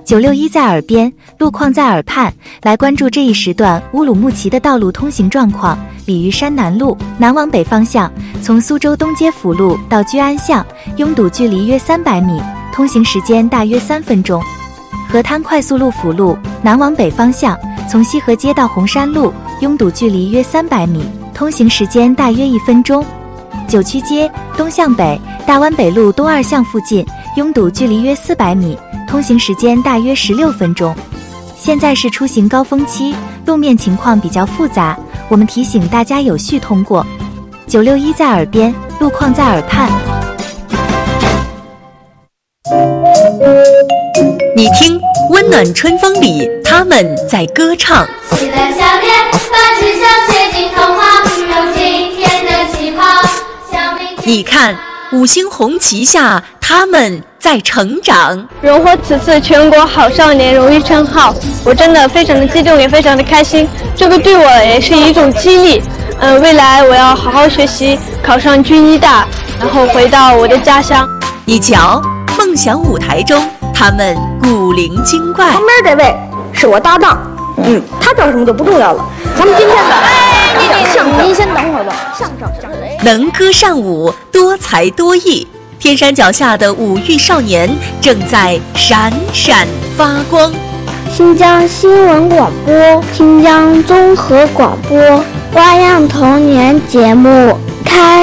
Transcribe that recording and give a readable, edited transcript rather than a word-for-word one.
961在耳边，路况在耳畔。来关注这一时段乌鲁木齐的道路通行状况。鲤鱼山南路南往北方向，从苏州东街辅路到居安巷，拥堵距离约300米，通行时间大约3分钟。河滩快速路辅路南往北方向，从西河街到红山路，拥堵距离约300米，通行时间大约1分钟。九曲街东向北，大湾北路东2巷附近，拥堵距离约400米，通行时间大约16分钟。现在是出行高峰期，路面情况比较复杂，我们提醒大家有序通过。961在耳边，路况在耳畔。 你听，温暖春风里，他们在歌唱。 期待下面，把志向写进童话，用今天的气泡。 你看，五星红旗下，他们在成长。 荣获此次全国好少年荣誉称号，我真的非常的激动，也非常的开心。这个对我也是一种激励。未来我要好好学习，考上军医大，然后回到我的家乡。 你瞧，梦想舞台中，他们古灵精怪。 旁边这位是我搭档，他叫什么就不重要了。咱们今天的相声，您先等会儿吧。相声能歌善舞，多才多艺，天山脚下的五育少年正在闪闪发光。 新疆新闻广播，新疆综合广播，花样童年节目开